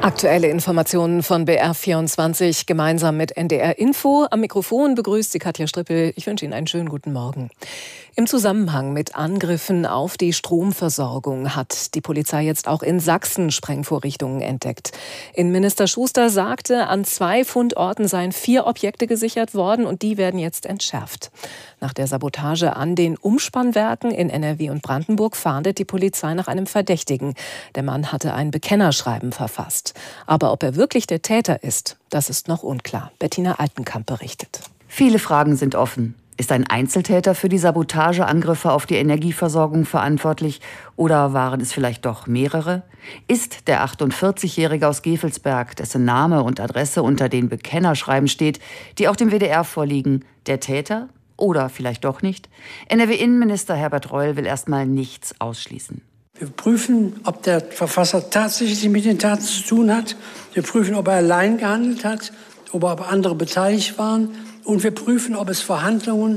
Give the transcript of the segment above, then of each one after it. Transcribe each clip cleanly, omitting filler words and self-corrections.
Aktuelle Informationen von BR24 gemeinsam mit NDR Info. Am Mikrofon begrüßt Sie Katja Strippel. Ich wünsche Ihnen einen schönen guten Morgen. Im Zusammenhang mit Angriffen auf die Stromversorgung hat die Polizei jetzt auch in Sachsen Sprengvorrichtungen entdeckt. Innenminister Schuster sagte, an 2 Fundorten seien 4 Objekte gesichert worden und die werden jetzt entschärft. Nach der Sabotage an den Umspannwerken in NRW und Brandenburg fahndet die Polizei nach einem Verdächtigen. Der Mann hatte ein Bekennerschreiben verfasst. Aber ob er wirklich der Täter ist, das ist noch unklar. Bettina Altenkamp berichtet. Viele Fragen sind offen. Ist ein Einzeltäter für die Sabotageangriffe auf die Energieversorgung verantwortlich oder waren es vielleicht doch mehrere? Ist der 48-Jährige aus Gevelsberg, dessen Name und Adresse unter den Bekennerschreiben steht, die auch dem WDR vorliegen, der Täter oder vielleicht doch nicht? NRW-Innenminister Herbert Reul will erstmal nichts ausschließen. Wir prüfen, ob der Verfasser tatsächlich mit den Taten zu tun hat. Wir prüfen, ob er allein gehandelt hat, ob andere beteiligt waren. Und wir prüfen, ob es Verbindungen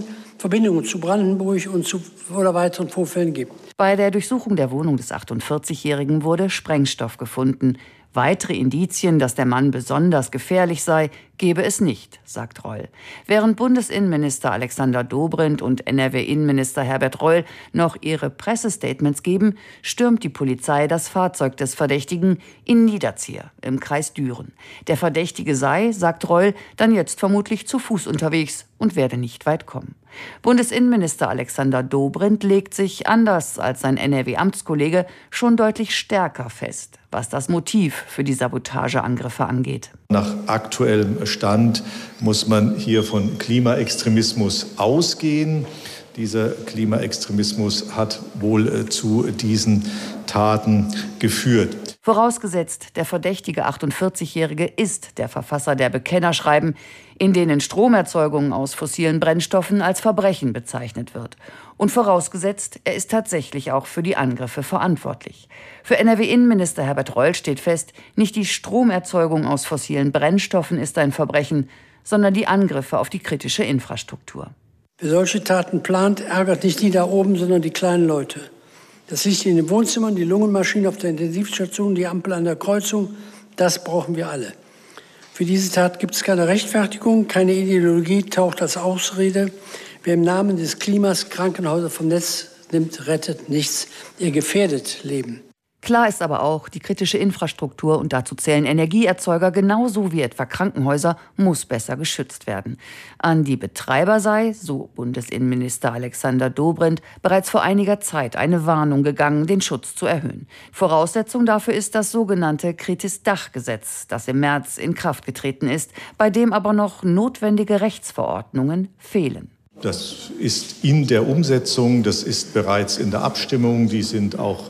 zu Brandenburg oder weiteren Vorfällen gibt. Bei der Durchsuchung der Wohnung des 48-Jährigen wurde Sprengstoff gefunden. Weitere Indizien, dass der Mann besonders gefährlich sei, gebe es nicht, sagt Reul. Während Bundesinnenminister Alexander Dobrindt und NRW-Innenminister Herbert Reul noch ihre Pressestatements geben, stürmt die Polizei das Fahrzeug des Verdächtigen in Niederzier im Kreis Düren. Der Verdächtige sei, sagt Reul, dann jetzt vermutlich zu Fuß unterwegs und werde nicht weit kommen. Bundesinnenminister Alexander Dobrindt legt sich, anders als sein NRW-Amtskollege, schon deutlich stärker fest, was das Motiv für die Sabotageangriffe angeht. Nach aktuellem Stand muss man hier von Klimaextremismus ausgehen. Dieser Klimaextremismus hat wohl zu diesen Taten geführt. Vorausgesetzt, der verdächtige 48-Jährige ist der Verfasser der Bekennerschreiben, in denen Stromerzeugung aus fossilen Brennstoffen als Verbrechen bezeichnet wird. Und vorausgesetzt, er ist tatsächlich auch für die Angriffe verantwortlich. Für NRW-Innenminister Herbert Reul steht fest, nicht die Stromerzeugung aus fossilen Brennstoffen ist ein Verbrechen, sondern die Angriffe auf die kritische Infrastruktur. Wer solche Taten plant, ärgert nicht die da oben, sondern die kleinen Leute. Das Licht in den Wohnzimmern, die Lungenmaschine auf der Intensivstation, die Ampel an der Kreuzung, das brauchen wir alle. Für diese Tat gibt es keine Rechtfertigung, keine Ideologie taucht als Ausrede. Wer im Namen des Klimas Krankenhäuser vom Netz nimmt, rettet nichts. Er gefährdet Leben. Klar ist aber auch, die kritische Infrastruktur, und dazu zählen Energieerzeuger genauso wie etwa Krankenhäuser, muss besser geschützt werden. An die Betreiber sei, so Bundesinnenminister Alexander Dobrindt, bereits vor einiger Zeit eine Warnung gegangen, den Schutz zu erhöhen. Voraussetzung dafür ist das sogenannte Kritis-Dach-Gesetz, das im März in Kraft getreten ist, bei dem aber noch notwendige Rechtsverordnungen fehlen. Das ist in der Umsetzung, das ist bereits in der Abstimmung, die sind auch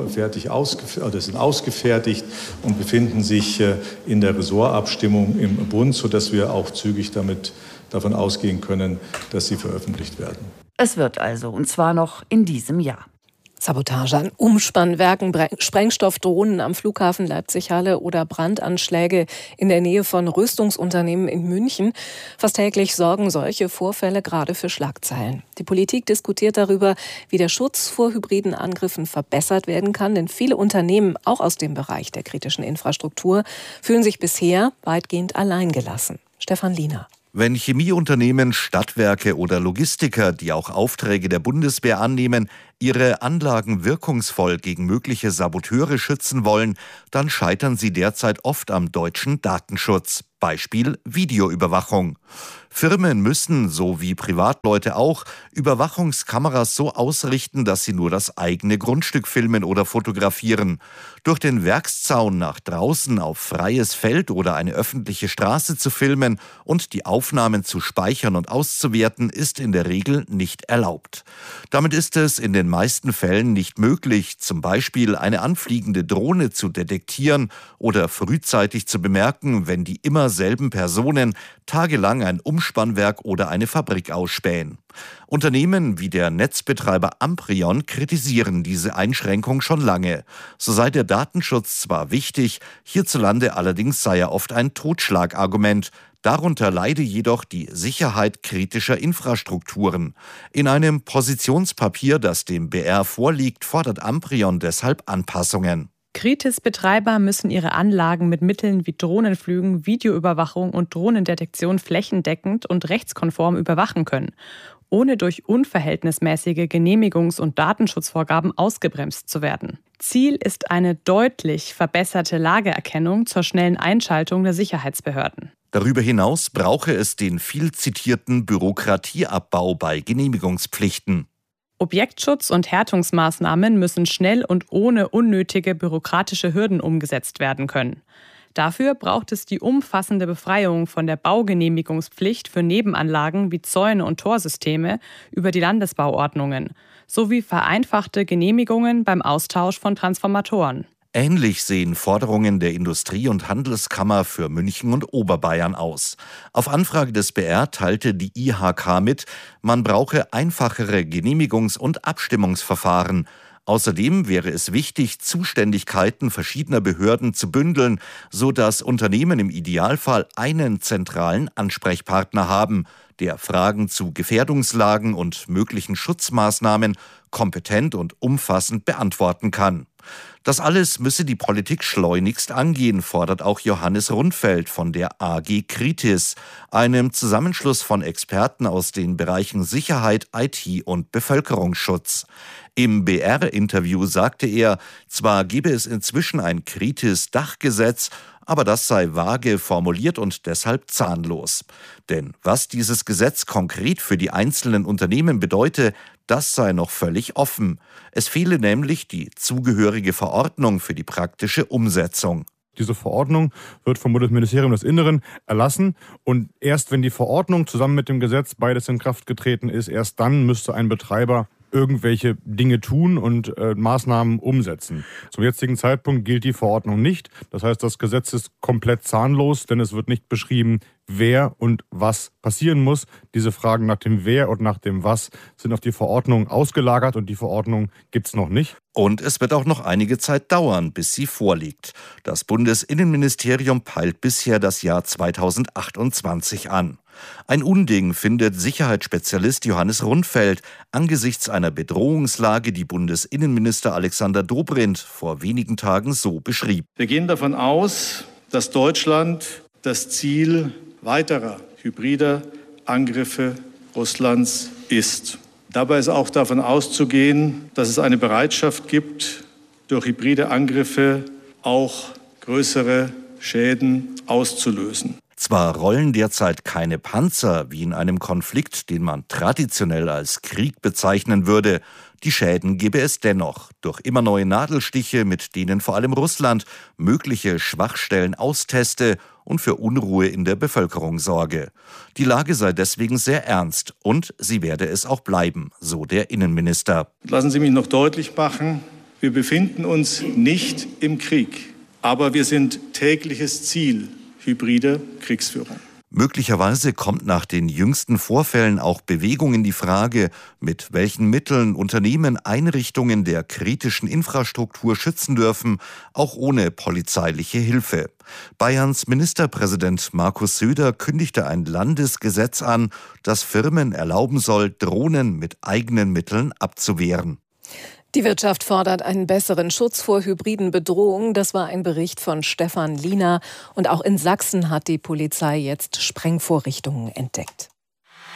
sind ausgefertigt und befinden sich in der Ressortabstimmung im Bund, sodass wir auch zügig davon ausgehen können, dass sie veröffentlicht werden. Es wird also, und zwar noch in diesem Jahr. Sabotage an Umspannwerken, Sprengstoffdrohnen am Flughafen Leipzig-Halle oder Brandanschläge in der Nähe von Rüstungsunternehmen in München. Fast täglich sorgen solche Vorfälle gerade für Schlagzeilen. Die Politik diskutiert darüber, wie der Schutz vor hybriden Angriffen verbessert werden kann. Denn viele Unternehmen, auch aus dem Bereich der kritischen Infrastruktur, fühlen sich bisher weitgehend alleingelassen. Stefan Liener. Wenn Chemieunternehmen, Stadtwerke oder Logistiker, die auch Aufträge der Bundeswehr annehmen, ihre Anlagen wirkungsvoll gegen mögliche Saboteure schützen wollen, dann scheitern sie derzeit oft am deutschen Datenschutz. Beispiel Videoüberwachung. Firmen müssen, so wie Privatleute auch, Überwachungskameras so ausrichten, dass sie nur das eigene Grundstück filmen oder fotografieren. Durch den Werkszaun nach draußen auf freies Feld oder eine öffentliche Straße zu filmen und die Aufnahmen zu speichern und auszuwerten, ist in der Regel nicht erlaubt. Damit ist es in den meisten Fällen nicht möglich, zum Beispiel eine anfliegende Drohne zu detektieren oder frühzeitig zu bemerken, wenn die immer selben Personen tagelang ein Umspannwerk oder eine Fabrik ausspähen. Unternehmen wie der Netzbetreiber Amprion kritisieren diese Einschränkung schon lange. So sei der Datenschutz zwar wichtig, hierzulande allerdings sei er oft ein Totschlagargument. Darunter leide jedoch die Sicherheit kritischer Infrastrukturen. In einem Positionspapier, das dem BR vorliegt, fordert Amprion deshalb Anpassungen. Kritis-Betreiber müssen ihre Anlagen mit Mitteln wie Drohnenflügen, Videoüberwachung und Drohnendetektion flächendeckend und rechtskonform überwachen können, ohne durch unverhältnismäßige Genehmigungs- und Datenschutzvorgaben ausgebremst zu werden. Ziel ist eine deutlich verbesserte Lageerkennung zur schnellen Einschaltung der Sicherheitsbehörden. Darüber hinaus brauche es den viel zitierten Bürokratieabbau bei Genehmigungspflichten. Objektschutz und Härtungsmaßnahmen müssen schnell und ohne unnötige bürokratische Hürden umgesetzt werden können. Dafür braucht es die umfassende Befreiung von der Baugenehmigungspflicht für Nebenanlagen wie Zäune und Torsysteme über die Landesbauordnungen sowie vereinfachte Genehmigungen beim Austausch von Transformatoren. Ähnlich sehen Forderungen der Industrie- und Handelskammer für München und Oberbayern aus. Auf Anfrage des BR teilte die IHK mit, man brauche einfachere Genehmigungs- und Abstimmungsverfahren. Außerdem wäre es wichtig, Zuständigkeiten verschiedener Behörden zu bündeln, sodass Unternehmen im Idealfall einen zentralen Ansprechpartner haben, der Fragen zu Gefährdungslagen und möglichen Schutzmaßnahmen kompetent und umfassend beantworten kann. Das alles müsse die Politik schleunigst angehen, fordert auch Johannes Rundfeld von der AG Kritis, einem Zusammenschluss von Experten aus den Bereichen Sicherheit, IT und Bevölkerungsschutz. Im BR-Interview sagte er, zwar gebe es inzwischen ein Kritis-Dachgesetz, aber das sei vage formuliert und deshalb zahnlos. Denn was dieses Gesetz konkret für die einzelnen Unternehmen bedeute, das sei noch völlig offen. Es fehle nämlich die zugehörige Verordnung für die praktische Umsetzung. Diese Verordnung wird vom Bundesministerium des Inneren erlassen und erst wenn die Verordnung zusammen mit dem Gesetz beides in Kraft getreten ist, erst dann müsste ein Betreiber irgendwelche Dinge tun und Maßnahmen umsetzen. Zum jetzigen Zeitpunkt gilt die Verordnung nicht. Das heißt, das Gesetz ist komplett zahnlos, denn es wird nicht beschrieben, wer und was passieren muss. Diese Fragen nach dem Wer und nach dem Was sind auf die Verordnung ausgelagert und die Verordnung gibt's noch nicht. Und es wird auch noch einige Zeit dauern, bis sie vorliegt. Das Bundesinnenministerium peilt bisher das Jahr 2028 an. Ein Unding findet Sicherheitsspezialist Johannes Rundfeld angesichts einer Bedrohungslage, die Bundesinnenminister Alexander Dobrindt vor wenigen Tagen so beschrieb. Wir gehen davon aus, dass Deutschland das Ziel weiterer hybrider Angriffe Russlands ist. Dabei ist auch davon auszugehen, dass es eine Bereitschaft gibt, durch hybride Angriffe auch größere Schäden auszulösen. Zwar rollen derzeit keine Panzer wie in einem Konflikt, den man traditionell als Krieg bezeichnen würde. Die Schäden gebe es dennoch durch immer neue Nadelstiche, mit denen vor allem Russland mögliche Schwachstellen austeste und für Unruhe in der Bevölkerung sorge. Die Lage sei deswegen sehr ernst und sie werde es auch bleiben, so der Innenminister. Lassen Sie mich noch deutlich machen, wir befinden uns nicht im Krieg, aber wir sind tägliches Ziel hybride Kriegsführung. Möglicherweise kommt nach den jüngsten Vorfällen auch Bewegung in die Frage, mit welchen Mitteln Unternehmen Einrichtungen der kritischen Infrastruktur schützen dürfen, auch ohne polizeiliche Hilfe. Bayerns Ministerpräsident Markus Söder kündigte ein Landesgesetz an, das Firmen erlauben soll, Drohnen mit eigenen Mitteln abzuwehren. Die Wirtschaft fordert einen besseren Schutz vor hybriden Bedrohungen. Das war ein Bericht von Stefan Liener. Und auch in Sachsen hat die Polizei jetzt Sprengvorrichtungen entdeckt.